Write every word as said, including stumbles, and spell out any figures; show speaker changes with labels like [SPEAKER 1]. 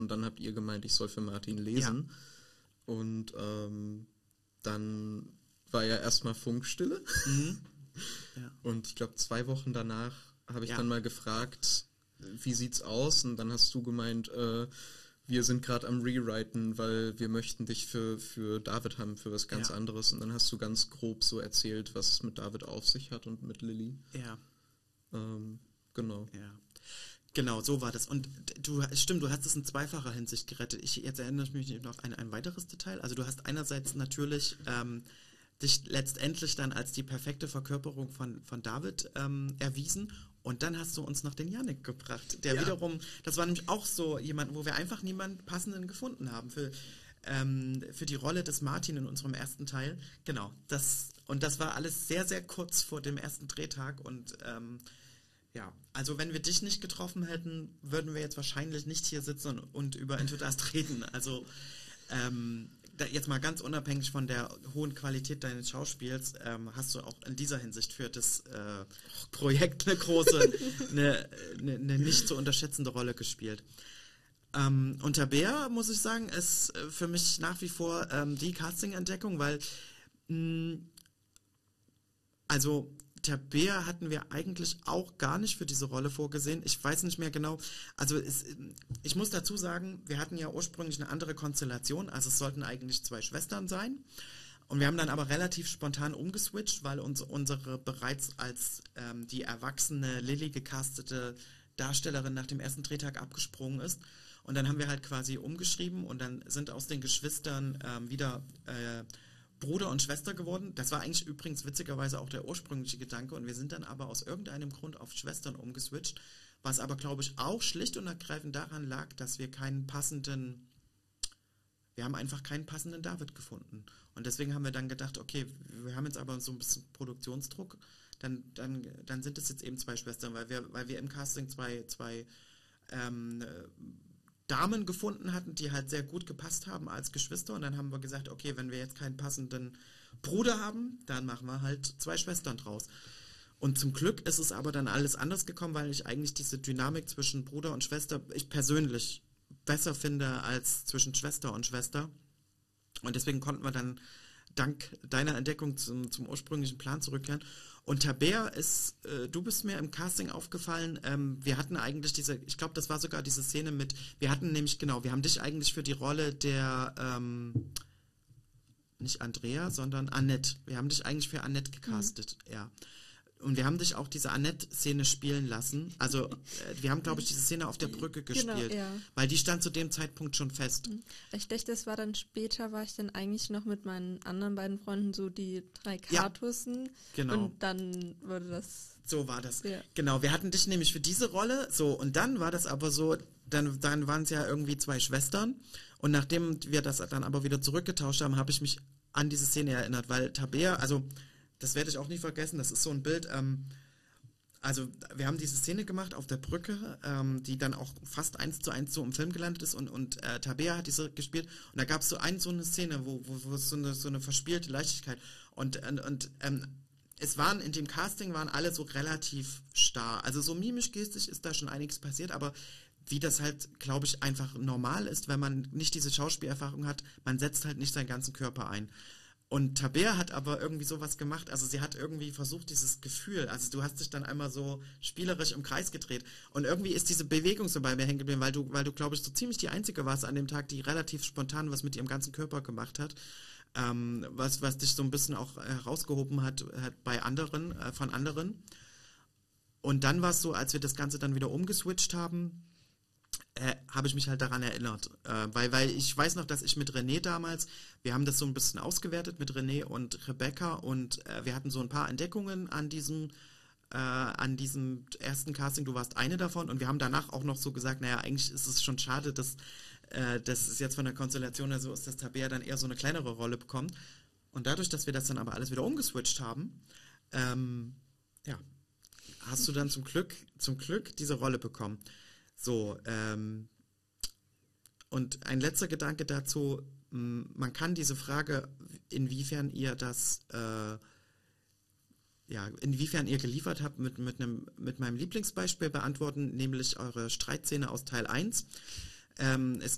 [SPEAKER 1] und dann habt ihr gemeint, ich soll für Martin lesen. Ja. Und ähm, dann war ja erstmal Funkstille. Mhm. Ja. Und ich glaube, zwei Wochen danach habe ich ja. dann mal gefragt, wie sieht's aus? Und dann hast du gemeint, äh, wir sind gerade am Rewriten, weil wir möchten dich für, für David haben, für was ganz ja. anderes. Und dann hast du ganz grob so erzählt, was es mit David auf sich hat und mit Lilly.
[SPEAKER 2] Ja.
[SPEAKER 1] Ähm, genau.
[SPEAKER 2] Ja. Genau, so war das. Und du, stimmt, du hast es in zweifacher Hinsicht gerettet. Ich, jetzt erinnere ich mich noch an ein weiteres Detail. Also du hast einerseits natürlich ähm, dich letztendlich dann als die perfekte Verkörperung von, von David ähm, erwiesen. Und dann hast du uns noch den Yannick gebracht, der ja. wiederum, das war nämlich auch so jemand, wo wir einfach niemanden passenden gefunden haben für, ähm, für die Rolle des Martin in unserem ersten Teil. Genau, das, und das war alles sehr, sehr kurz vor dem ersten Drehtag und ähm, ja, also wenn wir dich nicht getroffen hätten, würden wir jetzt wahrscheinlich nicht hier sitzen und, und über Into Dust reden. Also ähm, da jetzt mal ganz unabhängig von der hohen Qualität deines Schauspiels, ähm, hast du auch in dieser Hinsicht für das äh, Projekt eine große, eine, eine, eine nicht zu unterschätzende Rolle gespielt. Ähm, und Tabea, muss ich sagen, ist für mich nach wie vor ähm, die Casting-Entdeckung, weil mh, also Tabea hatten wir eigentlich auch gar nicht für diese Rolle vorgesehen. Ich weiß nicht mehr genau. Also es, ich muss dazu sagen, wir hatten ja ursprünglich eine andere Konstellation. Also es sollten eigentlich zwei Schwestern sein. Und wir haben dann aber relativ spontan umgeswitcht, weil uns unsere bereits als ähm, die erwachsene Lilly gecastete Darstellerin nach dem ersten Drehtag abgesprungen ist. Und dann haben wir halt quasi umgeschrieben und dann sind aus den Geschwistern ähm, wieder äh, Bruder und Schwester geworden. Das war eigentlich übrigens witzigerweise auch der ursprüngliche Gedanke und wir sind dann aber aus irgendeinem Grund auf Schwestern umgeswitcht, was aber, glaube ich, auch schlicht und ergreifend daran lag, dass wir keinen passenden, wir haben einfach keinen passenden David gefunden. Und deswegen haben wir dann gedacht, okay, wir haben jetzt aber so ein bisschen Produktionsdruck, dann, dann, dann sind es jetzt eben zwei Schwestern, weil wir, weil wir im Casting zwei, zwei ähm, Damen gefunden hatten, die halt sehr gut gepasst haben als Geschwister und dann haben wir gesagt, okay, wenn wir jetzt keinen passenden Bruder haben, dann machen wir halt zwei Schwestern draus. Und zum Glück ist es aber dann alles anders gekommen, weil ich eigentlich diese Dynamik zwischen Bruder und Schwester, ich persönlich besser finde als zwischen Schwester und Schwester und deswegen konnten wir dann dank deiner Entdeckung zum, zum ursprünglichen Plan zurückkehren. Und Tabea ist, äh, du bist mir im Casting aufgefallen, ähm, wir hatten eigentlich diese, ich glaube, das war sogar diese Szene mit, wir hatten nämlich, genau, wir haben dich eigentlich für die Rolle der, ähm, nicht Andrea, sondern Annette, wir haben dich eigentlich für Annette gecastet, mhm. ja. Und wir haben dich auch diese Annette-Szene spielen lassen. Also äh, wir haben, glaube ich, diese Szene auf der Brücke gespielt. Genau, ja. Weil die stand zu dem Zeitpunkt schon fest.
[SPEAKER 3] Ich dachte, das war dann später, war ich dann eigentlich noch mit meinen anderen beiden Freunden so die drei Kartussen. Ja,
[SPEAKER 2] genau.
[SPEAKER 3] Und dann wurde das...
[SPEAKER 2] So war das.
[SPEAKER 3] Ja.
[SPEAKER 2] Genau, wir hatten dich nämlich für diese Rolle. So, und dann war das aber so, dann, dann waren es ja irgendwie zwei Schwestern. Und nachdem wir das dann aber wieder zurückgetauscht haben, habe ich mich an diese Szene erinnert. Weil Tabea, also... Das werde ich auch nie vergessen, das ist so ein Bild, ähm, also wir haben diese Szene gemacht auf der Brücke, ähm, die dann auch fast eins zu eins so im Film gelandet ist und, und äh, Tabea hat diese gespielt und da gab es so eine so eine Szene, wo, wo, wo so eine so eine verspielte Leichtigkeit und, und, und ähm, es waren, in dem Casting waren alle so relativ starr, also so mimisch-gestisch ist da schon einiges passiert, aber wie das halt, glaube ich, einfach normal ist, wenn man nicht diese Schauspielerfahrung hat, man setzt halt nicht seinen ganzen Körper ein. Und Tabea hat aber irgendwie sowas gemacht, also sie hat irgendwie versucht, dieses Gefühl, also du hast dich dann einmal so spielerisch im Kreis gedreht und irgendwie ist diese Bewegung so bei mir hängen geblieben, weil du, weil du, glaube ich, so ziemlich die Einzige warst an dem Tag, die relativ spontan was mit ihrem ganzen Körper gemacht hat, ähm, was, was dich so ein bisschen auch herausgehoben hat, hat bei anderen, äh, von anderen. Und dann war es so, als wir das Ganze dann wieder umgeswitcht haben, Äh, habe ich mich halt daran erinnert, äh, weil, weil ich weiß noch, dass ich mit René damals, wir haben das so ein bisschen ausgewertet mit René und Rebecca und äh, wir hatten so ein paar Entdeckungen an diesem äh, an diesem ersten Casting, du warst eine davon und wir haben danach auch noch so gesagt, naja, eigentlich ist es schon schade, dass äh, das ist jetzt von der Konstellation her so ist, dass Tabea dann eher so eine kleinere Rolle bekommt und dadurch, dass wir das dann aber alles wieder umgeswitcht haben, ähm, ja, hast du dann zum Glück, zum Glück diese Rolle bekommen. So, ähm, und ein letzter Gedanke dazu, mh, man kann diese Frage, inwiefern ihr das, äh, ja, inwiefern ihr geliefert habt, mit, mit, einem, mit meinem Lieblingsbeispiel beantworten, nämlich eure Streitszene aus Teil eins. Ähm, es